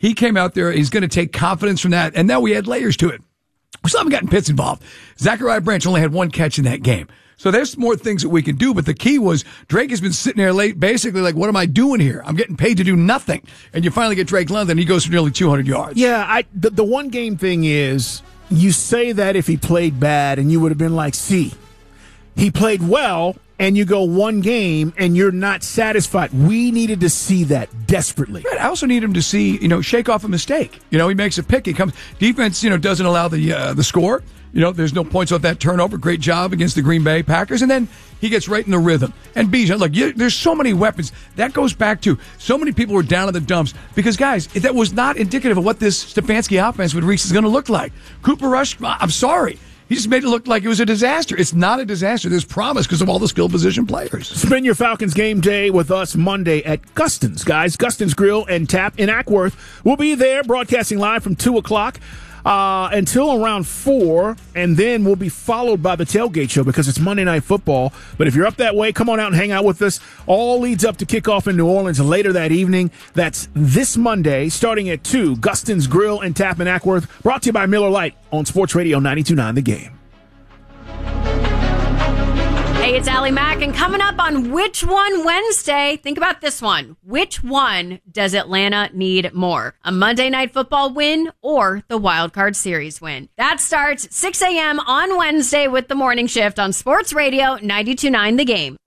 He came out there. He's going to take confidence from that. And now we add layers to it. We still haven't gotten Pitts involved. Zachariah Branch only had one catch in that game. So there's more things that we can do, but the key was Drake has been sitting there late, basically like, what am I doing here? I'm getting paid to do nothing. And you finally get Drake London, he goes for nearly 200 yards. Yeah, the one game thing is, you say that if he played bad, and you would have been like, see, he played well, and you go one game, and you're not satisfied. We needed to see that desperately. Right. I also need him to see, shake off a mistake. He makes a pick. He comes, defense, doesn't allow the score. There's no points off that turnover. Great job against the Green Bay Packers. And then he gets right in the rhythm. And Bijan, look, there's so many weapons. That goes back to so many people were down in the dumps. Because, guys, that was not indicative of what this Stefanski offense with Reese is going to look like. Cooper Rush, I'm sorry. He just made it look like it was a disaster. It's not a disaster. There's promise because of all the skilled position players. Spend your Falcons game day with us Monday at Gustin's, guys. Gustin's Grill and Tap in Ackworth. We'll be there broadcasting live from 2 o'clock. Until around 4, and then we'll be followed by the tailgate show because it's Monday Night Football. But if you're up that way, come on out and hang out with us. All leads up to kickoff in New Orleans later that evening. That's this Monday, starting at 2. Gustin's Grill and Tap in Ackworth, brought to you by Miller Lite on Sports Radio 92.9 The Game. Hey, it's Allie Mack, and coming up on Which One Wednesday, think about this one. Which one does Atlanta need more? A Monday Night Football win or the Wild Card Series win? That starts 6 a.m. on Wednesday with the morning shift on Sports Radio 92.9 The Game.